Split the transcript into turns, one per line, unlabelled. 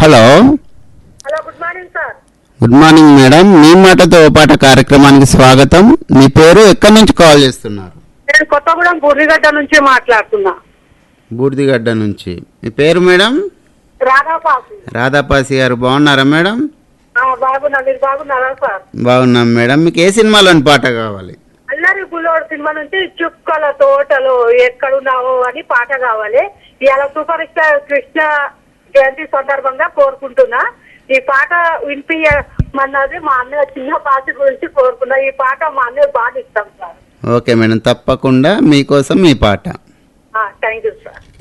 Hello.
Hello, good morning sir.
Good morning madam. మీ మాటతో ఓ పాట కార్యక్రమానికి స్వాగతం. మీ పేరు, ఎక్కడి నుంచి కాల్ చేస్తున్నారు?
నేను కొత్తగూడెం బుర్రిగడ్డ నుంచి మాట్లాడుతున్నా.
బూర్దిగడ్డ నుంచి. మీ పేరు మేడం?
రాధాపాసి.
రాధాపాసి గారు బాగున్నారా మేడం?
బాగున్నా, మీరు బాగున్నారా సార్?
బాగున్నాం మేడం. మీకు ఏ సినిమాలోని పాట కావాలి?
అల్లరి బుల్లోడు సినిమా నుంచి చుక్కల తోటలో ఎక్కడున్నావో అని పాట కావాలి. ఇవాళ సూపర్ స్టార్ కృష్ణ జయంతి సందర్భంగా కోరుకుంటున్నా. ఈ పాట వినిపించమన్నది మా అన్నయ్య చిన్న పాట గురించి కోరుకున్నా. ఈ పాట మా అన్నయ్య బాగా ఇస్తాం సార్.
ఓకే మేడం, తప్పకుండా మీకోసం ఈ పాట.
Thank you sir.